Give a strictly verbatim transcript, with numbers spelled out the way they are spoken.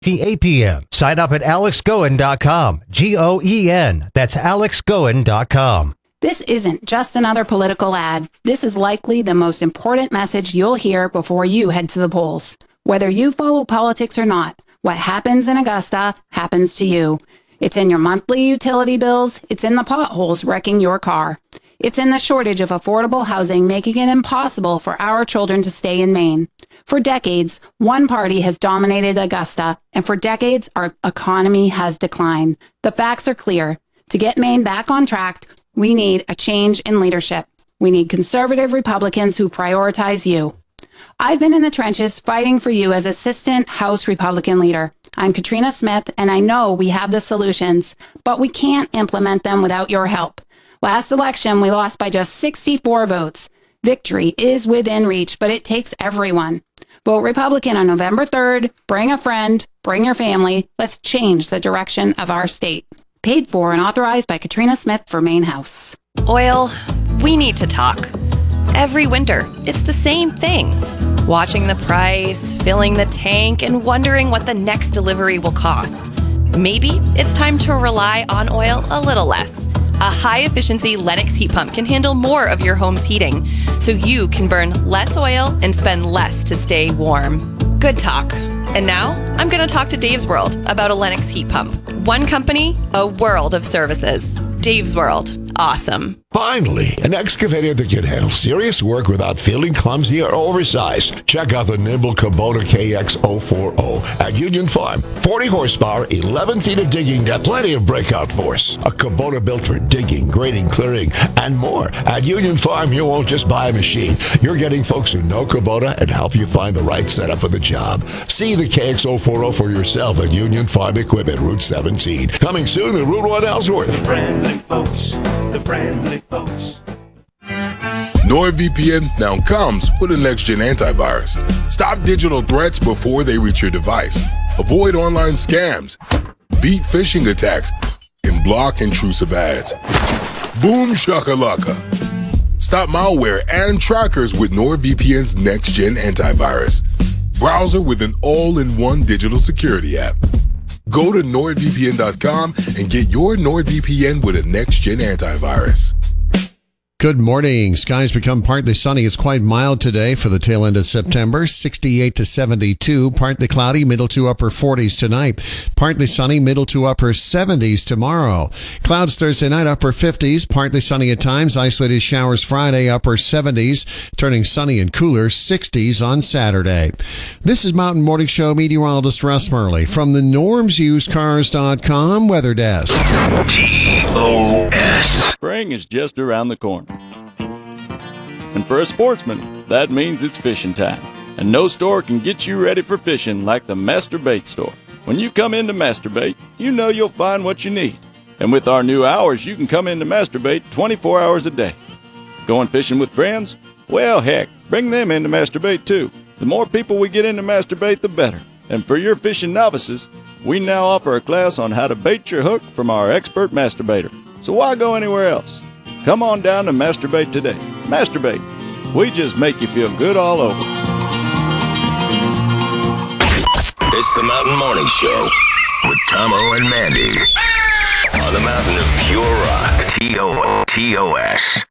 eight p.m. Sign up at alex goen dot com. G O E N. That's alex goen dot com. This isn't just another political ad. This is likely the most important message you'll hear before you head to the polls. Whether you follow politics or not, what happens in Augusta happens to you. It's in your monthly utility bills. It's in the potholes wrecking your car. It's in the shortage of affordable housing, making it impossible for our children to stay in Maine. For decades, one party has dominated Augusta, and for decades, our economy has declined. The facts are clear. To get Maine back on track, we need a change in leadership. We need conservative Republicans who prioritize you. I've been in the trenches fighting for you as Assistant House Republican Leader. I'm Katrina Smith, and I know we have the solutions, but we can't implement them without your help. Last election, we lost by just sixty-four votes. Victory is within reach, but it takes everyone. Vote Republican on November third. Bring a friend. Bring your family. Let's change the direction of our state. Paid for and authorized by Katrina Smith for Maine House. Oil, we need to talk. Every winter, it's the same thing. Watching the price, filling the tank, and wondering what the next delivery will cost. Maybe it's time to rely on oil a little less. A high-efficiency Lennox heat pump can handle more of your home's heating, so you can burn less oil and spend less to stay warm. Good talk. And now, I'm going to talk to Dave's World about a Lennox heat pump. One company, a world of services. Dave's World. Awesome. Finally, an excavator that can handle serious work without feeling clumsy or oversized. Check out the nimble Kubota K X zero forty at Union Farm. forty horsepower, eleven feet of digging depth, plenty of breakout force. A Kubota built for digging, grading, clearing, and more. At Union Farm, you won't just buy a machine. You're getting folks who know Kubota and help you find the right setup for the job. See the K X zero forty for yourself at Union Farm Equipment, Route seventeen. Coming soon to Route one Ellsworth. The friendly folks, the friendly folks. NordVPN now comes with a next-gen antivirus. Stop digital threats before they reach your device. Avoid online scams, beat phishing attacks, and block intrusive ads. Boom shakalaka. Stop malware and trackers with NordVPN's next-gen antivirus. Browser with an all-in-one digital security app. Go to nord v p n dot com and get your NordVPN with a next-gen antivirus. Good morning. Skies become partly sunny. It's quite mild today for the tail end of September. sixty-eight to seventy-two. Partly cloudy, middle to upper forties tonight. Partly sunny, middle to upper seventies tomorrow. Clouds Thursday night, upper fifties. Partly sunny at times. Isolated showers Friday, upper seventies. Turning sunny and cooler, sixties on Saturday. This is Mountain Morning Show meteorologist Russ Murley from the norms used cars dot com weather desk. T O S. Spring is just around the corner. And for a sportsman, that means it's fishing time. And no store can get you ready for fishing like the Master Bait Store. When you come into Master Bait, you know you'll find what you need. And with our new hours, you can come into Master Bait twenty-four hours a day. Going fishing with friends? Well, heck, bring them into Master Bait too. The more people we get into Master Bait, the better. And for your fishing novices, we now offer a class on how to bait your hook from our expert masturbator. So why go anywhere else? Come on down to Masturbate today. Masturbate. We just make you feel good all over. It's the Mountain Morning Show with Tomo and Mandy on the mountain of pure rock. T O T O S.